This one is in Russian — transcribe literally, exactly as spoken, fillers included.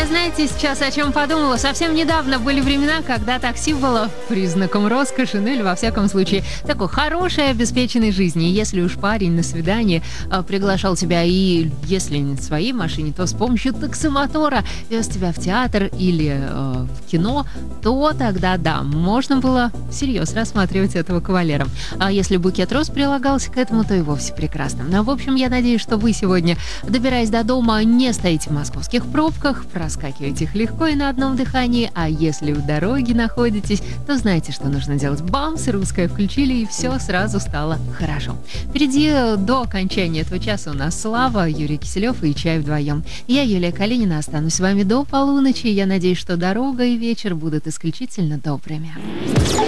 Я, знаете, сейчас о чем подумала? Совсем недавно были времена, когда такси было признаком роскоши, ну или, во всяком случае, такой хорошей, обеспеченной жизни. И если уж парень на свидание э, приглашал тебя, и если не на своей машине, то с помощью таксомотора вез тебя в театр или э, в кино, то тогда, да, можно было всерьез рассматривать этого кавалера. А если букет роз прилагался к этому, то и вовсе прекрасно. Ну, в общем, я надеюсь, что вы сегодня, добираясь до дома, не стоите в московских пробках, проскакиваете их легко и на одном дыхании, а если в дороге находитесь, то знаете, что нужно делать. Бамс, русское включили, и все сразу стало хорошо. Впереди до окончания этого часа у нас Слава, Юрий Киселев и чай вдвоем. Я, Юлия Калинина, останусь с вами до полуночи. Я надеюсь, что дорога и вечер будут исключительно добрыми.